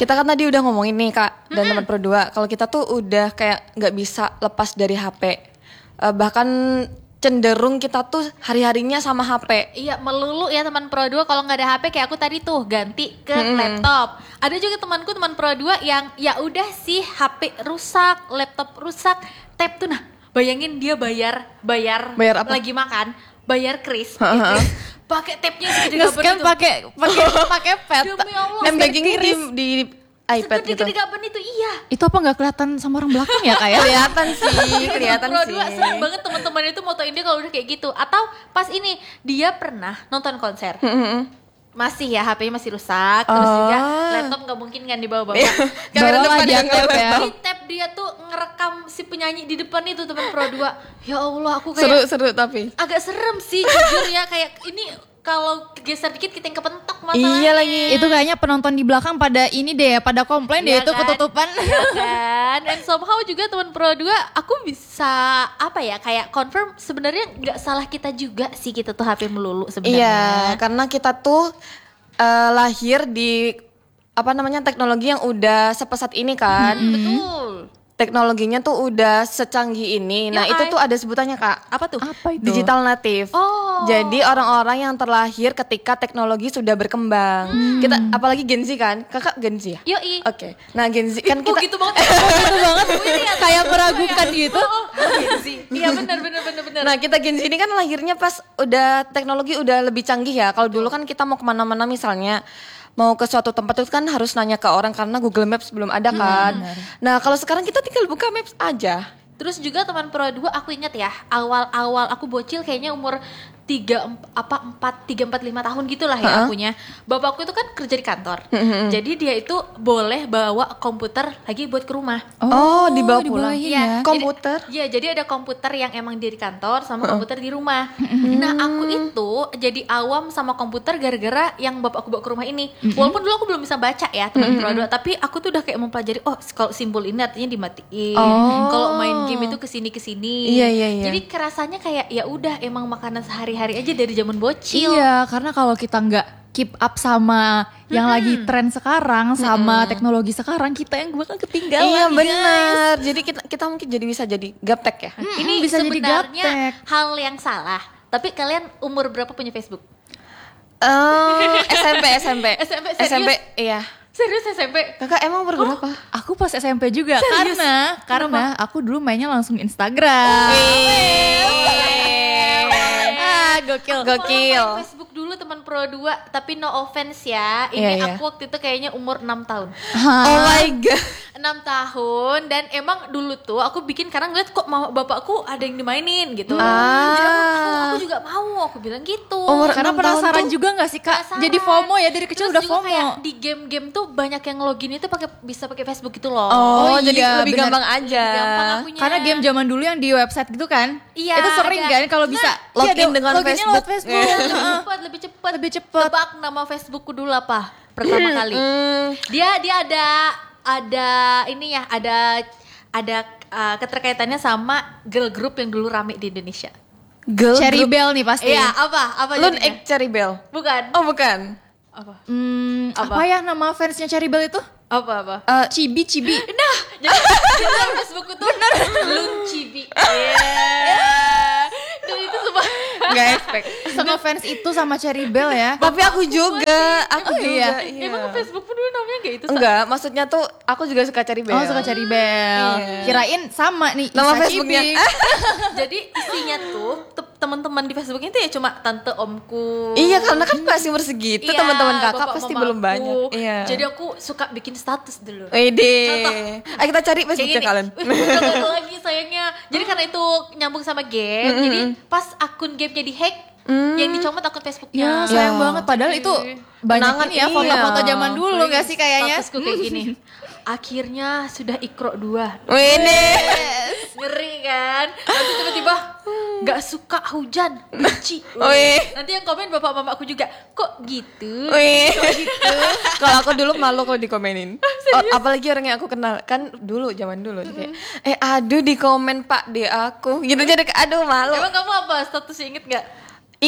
kita kan tadi udah ngomongin nih Kak dan teman Pro 2 kalau kita tuh udah kayak nggak bisa lepas dari HP. Bahkan cenderung kita tuh hari-harinya sama HP. Iya, melulu ya teman Pro 2 kalau nggak ada HP kayak aku tadi tuh ganti ke laptop. Ada juga teman Pro 2 yang ya udah sih HP rusak, laptop rusak, tab tuh nah. Bayangin dia bayar apa? lagi makan, bayar kris. Pakai tabnya segede Nge-scan pakai pet. Demi Allah. Nembagingnya di iPad gitu. Segede gaban itu iya. Itu apa nggak kelihatan sama orang belakang ya kayak? Kelihatan Pro sih. 2 sering banget teman-teman itu motoin dia kalau udah kayak gitu. Atau pas ini dia pernah nonton konser. Masih ya HP-nya masih rusak, terus juga laptop nggak mungkin kan dibawa-bawa. Kamera Bawalah depan dia yang tab ya. Di tab dia tuh ngerekam si penyanyi di depan itu teman Pro 2. Ya Allah, aku kayak Seru tapi. agak serem sih jujur ya, kayak ini kalau geser dikit kita yang kepentok masalahnya. Iya lagi. Itu kayaknya penonton di belakang pada ini deh, pada komplain deh Iya itu kan? ketutupan. Iya kan? And somehow juga teman Pro 2 aku bisa apa ya kayak confirm sebenarnya nggak salah kita juga sih kita tuh HP melulu sebenarnya. Iya, karena kita tuh lahir di teknologi yang udah sepesat ini kan. Betul. Teknologinya tuh udah secanggih ini. Nah, Ya, itu tuh ada sebutannya, Kak. Apa tuh? Apa itu? Digital native. Oh. Jadi orang-orang yang terlahir ketika teknologi sudah berkembang. Kita apalagi Gen Z kan? Kakak Gen Z ya? Yoi. Oke. Nah, Gen Z kan kita gitu banget. Itu banget kayak meragukan gitu. Gen Z. Iya benar. Nah, kita Gen Z ini kan lahirnya pas udah teknologi udah lebih canggih ya. Kalau dulu kan kita mau kemana-mana misalnya mau ke suatu tempat itu kan harus nanya ke orang karena Google Maps belum ada kan. Nah, kalau sekarang kita tinggal buka Maps aja. Terus juga teman Pro 2 aku ingat ya, awal-awal aku bocil kayaknya umur 3, 4, 5 tahun gitulah ya akunya. Bapakku itu kan kerja di kantor. Jadi dia itu boleh bawa komputer lagi buat ke rumah. Oh, dibawa pulang. dibawain Iya, ya. Komputer. Jadi ada komputer yang emang dia di kantor sama komputer di rumah. Nah, aku itu jadi awam sama komputer gara-gara yang bapakku bawa ke rumah ini. Walaupun dulu aku belum bisa baca ya, teman Pro 2, tapi aku tuh udah kayak mempelajari kalau simbol ini artinya dimatiin. Kalau main game itu kesini. Iya. Jadi kerasanya kayak ya udah emang makanan sehari-hari aja dari zaman bocil. Iya, karena kalau kita nggak keep up sama yang lagi tren sekarang, sama teknologi sekarang, kita yang bakal ketinggalan. Iya, guys. benar. Jadi kita mungkin jadi bisa jadi gaptek ya. Ini bisa jadi sebenarnya gaptek. hal yang salah. Tapi kalian umur berapa punya Facebook? SMP. SMP, serius? SMP, iya. Serius SMP? Kakak emang umur berapa? Aku pas SMP juga karena aku dulu mainnya langsung Instagram. Gokil. Kalau main Facebook dulu teman Pro 2, tapi no offense ya. Ini Iya. aku waktu itu kayaknya umur 6 tahun. Oh my god. 6 tahun dan emang dulu tuh aku bikin karena ngeliat kok bapakku ada yang dimainin gitu. Ah. Jadi aku juga mau, aku bilang gitu. Karena 6 tahun penasaran tuh- juga nggak sih Kak? Penasaran. Jadi FOMO ya dari kecil Terus udah juga FOMO. kayak di game-game tuh banyak yang login itu bisa pakai Facebook gitu loh. Oh, jadi iya, lebih benar. gampang aja. Gampang akunya. Karena game zaman dulu yang di website gitu kan? Iya, Itu sering ada. kan kalau bisa login dengan loginnya lewat Facebook. Facebook. lebih cepat. Lebih cepet. Tebak nama Facebookku dulu apa? Pertama kali. Dia ada ini ya, ada keterkaitannya sama girl group yang dulu rame di Indonesia. Girl Cherry group. Bell nih pasti. Iya, apa Lun jadinya? Egg Cherry Bell. Bukan. Oh, bukan. Apa? Apa ya nama fansnya Cherry Bell itu? Apa? Cibi. Nah, jadi nama Facebookku tuh Lun Cibi. Dan itu semua Enggak expect. Sama fans itu sama Cherry Bell ya. Tapi aku juga, iya. Emang Facebook dulu namanya gak itu? Enggak, maksudnya tuh aku juga suka Cherry Bell. Oh suka Cherry Bell. Kirain sama nih Nama Isa Facebooknya. Cibi. Jadi isinya tuh teman-teman di Facebook itu ya cuma tante omku. Iya, karena kan masih segitu Iya, teman-teman kakak bapak pasti mamaku. belum banyak. Iya. Jadi aku suka bikin status dulu. Wede. Contoh. Ayo kita cari Kayak Facebooknya gini. kalian. Udah gak ada lagi sayangnya. Jadi karena itu nyambung sama game, jadi pas akun gamenya dihack, yang dicomot akun Facebooknya. Ya sayang banget padahal itu banyak Kenangan, ini ya iya. foto-foto zaman dulu gak sih kayaknya? Statusku kayak gini. Akhirnya sudah Iqra 2. Wede. Ngeri kan? Nanti tiba-tiba gak suka hujan, benci. Wih. Nanti yang komen bapak mamaku juga, kok gitu? Wih. Kalau aku dulu malu kalau dikomenin. Apalagi orang yang aku kenal kan dulu zaman dulu kayak, aduh di komen Pak de aku. Gitu jadi aduh malu. Emang kamu apa statusnya inget gak? Ingat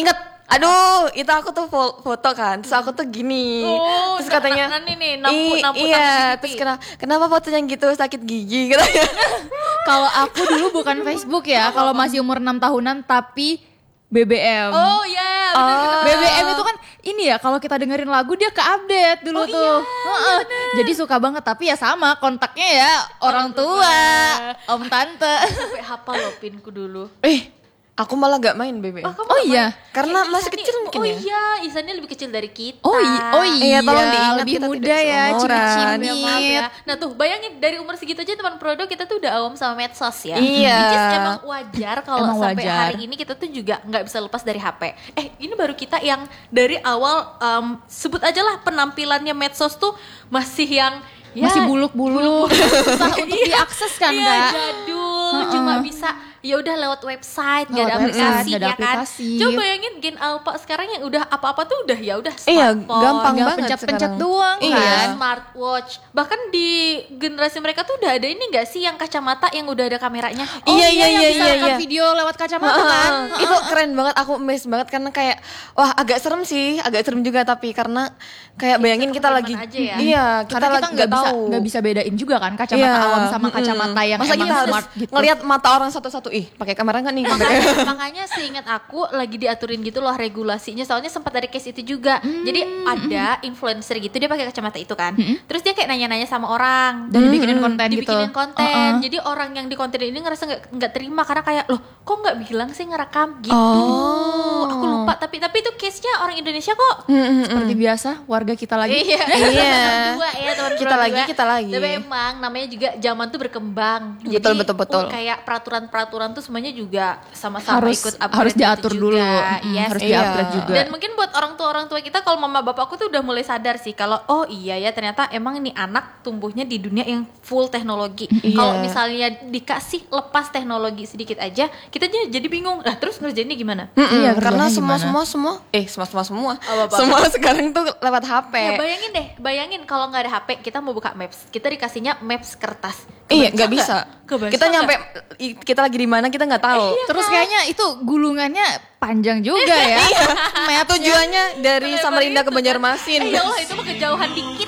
Aduh, itu aku tuh foto kan. Terus aku tuh gini. Terus katanya, nih nampu iya. Terus kenapa fotonya gitu, sakit gigi katanya. Kalau aku dulu bukan Facebook ya, kalau masih umur 6 tahunan tapi BBM. Oh iya, BBM itu kan ini ya, kalau kita dengerin lagu dia ke-update dulu tuh. Jadi suka banget, tapi ya sama kontaknya ya orang tua, om tante. sampai hafal loh pinku dulu. Aku malah gak main BBM. Oh iya, Karena Ihsan masih nih- kecil mungkin oh ya. iya, Ihsannya lebih kecil dari kita. oh iya, tolong diingat, lebih kita muda tidak ya, seumuran. Ya, maaf cimit-cimit. ya. Nah tuh bayangin dari umur segitu aja teman Prodo kita tuh udah awam sama medsos ya. Iya. Which is emang wajar kalau Emang sampai wajar. hari ini kita tuh juga nggak bisa lepas dari HP. Ini baru kita yang dari awal sebut aja lah penampilannya medsos tuh masih yang ya, Masih buluk-buluk, susah untuk diakses kan, iya, Kak? jadul, cuma bisa ya udah lewat website, nggak ada Lewat website, aplikasi nggak ada ya kan. aplikasi. Coba bayangin Gen Alpha sekarang yang udah apa-apa tuh udah ya udah Iya, smartphone, gampang Tinggal banget pencet-pencet sekarang. doang Iya. kan. smartwatch. Bahkan di generasi mereka tuh udah ada ini nggak sih yang kacamata yang udah ada kameranya? Iya, yang bisa iya, rekam iya. video lewat kacamata kan. Itu keren banget, aku amazed banget karena kayak wah agak serem sih, agak serem juga tapi karena kayak bayangin kita kemana-mana lagi aja ya. iya, kita Karena kita lagi nggak bisa tahu. nggak bisa bedain juga kan kacamata Iya. awam sama kacamata yang Masa emang kita harus smart gitu. ngelihat mata orang satu-satu, pakai kamera nggak nih? Makanya seingat aku lagi diaturin gitu loh regulasinya. Soalnya sempat ada case itu juga. Jadi ada influencer gitu dia pakai kacamata itu kan. Terus dia kayak nanya-nanya sama orang. Dan dibikinin konten gitu. Dibikinin konten. Jadi orang yang di konten ini ngerasa nggak terima karena kayak loh kok nggak bilang sih ngerekam gitu. Aku lupa tapi itu case-nya orang Indonesia kok. Seperti biasa warga kita lagi. Iya. Iya. Dua ya teman Kita lagi. Tapi emang namanya juga zaman tuh berkembang. Jadi Betul. kayak peraturan-peraturan tuh semuanya juga sama-sama ikut upgrade harus gitu diatur dulu. juga. Yes. Harus Iya. diupgrade juga. Dan mungkin buat orang tua kita kalau mama bapakku tuh udah mulai sadar sih kalau oh iya ya ternyata emang ini anak tumbuhnya di dunia yang full teknologi. Iya. Kalau misalnya dikasih lepas teknologi sedikit aja, kita jadi bingung. Lah terus ngerjainnya gimana? Iya, Karena kerjanya semua Apa-apa. semua sekarang tuh lewat HP. Ya bayangin kalau nggak ada HP kita mau buka Maps, kita dikasihnya Maps kertas. Iya, Kebaca nggak bisa. Kebaca Kita nggak? nyampe kita lagi di mana kita nggak tahu. Terus kayaknya itu gulungannya panjang juga ya. Tujuannya dari Samarinda ke Banjarmasin. Ya Allah itu mah kejauhan dikit